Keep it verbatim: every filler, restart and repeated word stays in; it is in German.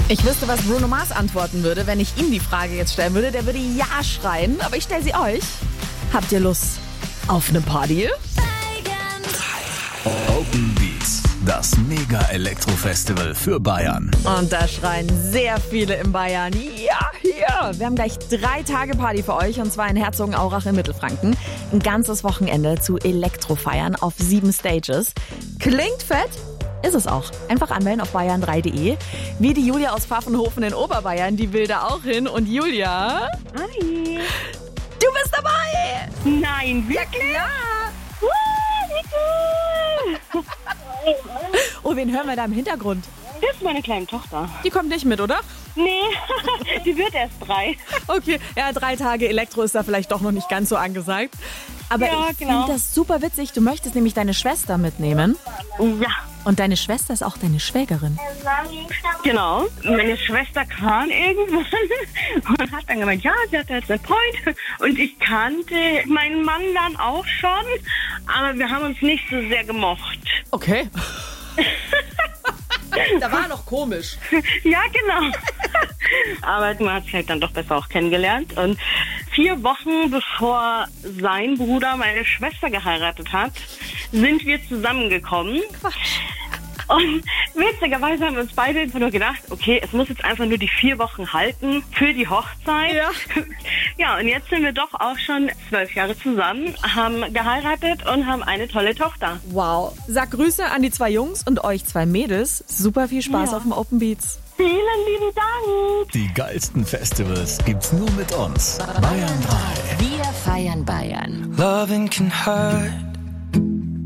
Ich wüsste, was Bruno Mars antworten würde, wenn ich ihm die Frage jetzt stellen würde. Der würde Ja schreien, aber ich stelle sie euch. Habt ihr Lust auf eine Party? Open Beats, das Mega-Elektro-Festival für Bayern. Und da schreien sehr viele in Bayern. Ja, hier! Wir haben gleich drei Tage Party für euch, und zwar in Herzogenaurach in Mittelfranken. Ein ganzes Wochenende zu Elektrofeiern auf sieben Stages. Klingt fett? Ist es auch. Einfach anmelden auf bayern drei punkt de. Wie die Julia aus Pfaffenhofen in Oberbayern, die will da auch hin. Und Julia? Hi. Du bist dabei! Nein, wirklich? Ja! Uh, wie cool. Oh, wen hören wir da im Hintergrund? Das ist meine kleine Tochter. Die kommt nicht mit, oder? Nee, die wird erst drei. Okay, ja, drei Tage Elektro ist da vielleicht doch noch nicht ganz so angesagt. Aber Ja, ich genau. finde das super witzig. Du möchtest nämlich deine Schwester mitnehmen. Ja, Und deine Schwester ist auch deine Schwägerin. genau. Meine Schwester kam irgendwann und hat dann gemeint, ja, sie hat jetzt einen Freund. Und ich kannte meinen Mann dann auch schon, aber wir haben uns nicht so sehr gemocht. Okay. Da war noch komisch. Ja, genau. Aber man hat sich halt dann doch besser auch kennengelernt. Und vier Wochen bevor sein Bruder meine Schwester geheiratet hat, sind wir zusammengekommen. Quatsch. Und witzigerweise haben wir uns beide einfach nur gedacht, okay, es muss jetzt einfach nur die vier Wochen halten für die Hochzeit. Ja. Ja, und jetzt sind wir doch auch schon zwölf Jahre zusammen, haben geheiratet und haben eine tolle Tochter. Wow. Sag Grüße an die zwei Jungs und euch zwei Mädels. Super viel Spaß Ja. auf dem Open Beats. Vielen lieben Dank. Die geilsten Festivals gibt's nur mit uns. Bayern drei. Wir feiern Bayern. Loving can hurt.